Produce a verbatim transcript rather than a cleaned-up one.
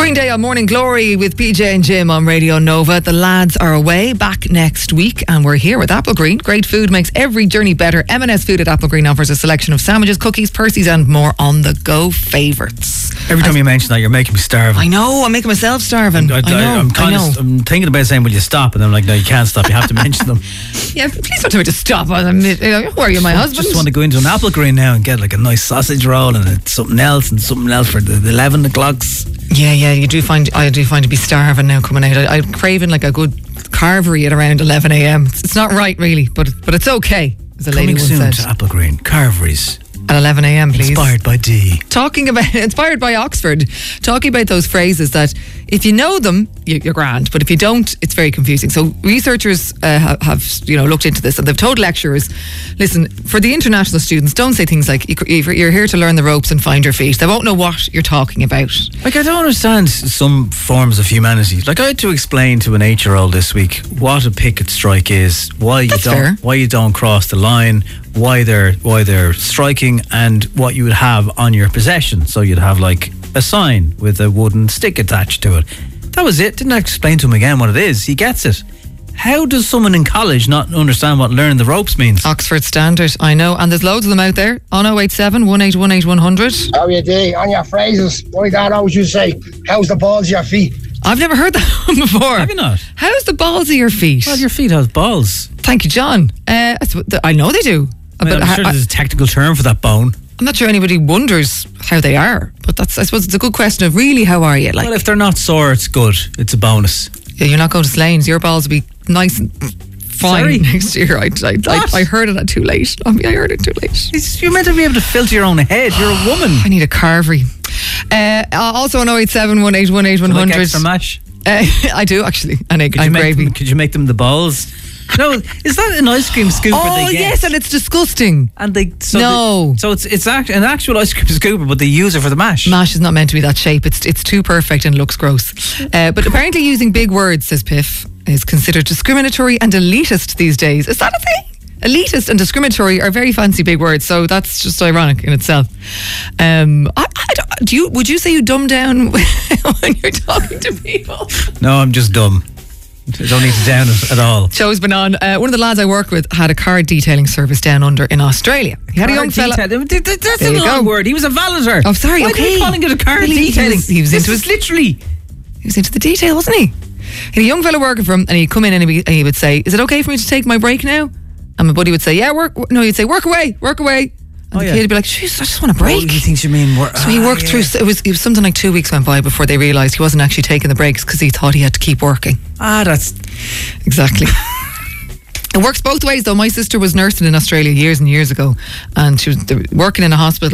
Green Day on Morning Glory with P J and Jim on Radio Nova. The lads are away, back next week, and we're here with Applegreen. Great food makes every journey better. M and S Food at Applegreen offers a selection of sandwiches, cookies, Percy's and more on the go favourites. Every time I, you mention that, you're making me starving. I know, I'm making myself starving. I, I, I know, I'm, kind I know. Of, I'm thinking about saying, will you stop? And I'm like, no, you can't stop. You have to mention them. Yeah, please don't tell me to stop. I'm, who are you, my I husband? just want to go into an Applegreen now and get like a nice sausage roll and something else and something else for the, the eleven o'clocks. Yeah, yeah, you do find I do find to be starving now coming out. I, I'm craving like a good carvery at around eleven a.m. It's, it's not right, really, but but it's okay. As a lady Coming once soon said. to Applegreen, carveries. At eleven a.m, please. Inspired by D. Talking about, inspired by Oxford, talking about those phrases that if you know them, you- you're grand, but if you don't, it's very confusing. So researchers uh, have, have, you know, looked into this, and they've told lecturers, listen, for the international students, don't say things like, you're here to learn the ropes and find your feet. They won't know what you're talking about. Like, I don't understand some forms of humanity. Like, I had to explain to an eight-year-old this week what a picket strike is, why you That's don't, fair. why you don't cross the line, why they're why they're striking, and what you would have on your possession. So you'd have like a sign with a wooden stick attached to it. That was it. Didn't I explain to him again what it is? He gets it. How does someone in college not understand what learn the ropes means? Oxford Standard, I know, and there's loads of them out there. On oh eight seven, one eight one eight, one hundred. How you do? On your phrases, my dad always used to say, how's the balls of your feet? I've never heard that one before. Have you not? How's the balls of your feet? Well, your feet have balls. Thank you, John. Uh, that's what the- I know they do. I mean, But I'm sure I- there's a technical term for that bone. I'm not sure anybody wonders how they are, but that's, I suppose it's a good question of really how are you? Like, Well, if they're not sore, it's good. It's a bonus. yeah, you're not going to Slane's. Your balls will be nice and fine Sorry? next year. I, I, I, What? I heard it too late. I mean, I heard it too late. It's, you're meant to be able to filter your own head. You're a woman. I need a carvery. Uh, also on oh eight seven, one eight one eight, one Like hundred. extra mash. Uh, I do actually, and egg Could you, and make gravy. them, could you make them the balls? No, is that an ice cream scooper Oh they get? yes, and it's disgusting. And they so No. they, so it's it's act, an actual ice cream scooper, but they use it for the mash. Mash is not meant to be that shape. It's it's too perfect and looks gross. Uh, but apparently using big words, says Piff, is considered discriminatory and elitist these days. Is that a thing? Elitist and discriminatory are very fancy big words, so that's just ironic in itself. Um, I, I don't, do you? Would you say you dumb down when you're talking to people? No, I'm just dumb. I don't need to down it at all. Show's been on. Uh, one of the lads I work with had a car detailing service down under in Australia. He had a young fella. Detail- That's There a you long go. word. He was a valeter. Oh, sorry. Why okay. are you calling it a car Really, he detailing? was- He was, This into is his. literally. He was into the detail, wasn't he? He had a young fella working for him, and he'd come in and he'd, be, and he would say, "Is it okay for me to take my break now?" And my buddy would say, "Yeah, work." No, he'd say, "Work away, work away." And Oh, the yeah. kid would be like, "Jeez, I just want a break." Oh, he thinks you mean work. So he Ah, worked yeah. through. It was it was something like two weeks went by before they realised he wasn't actually taking the breaks because he thought he had to keep working. Ah, that's. Exactly. It works both ways, though. My sister was nursing in Australia years and years ago, and she was they were working in a hospital.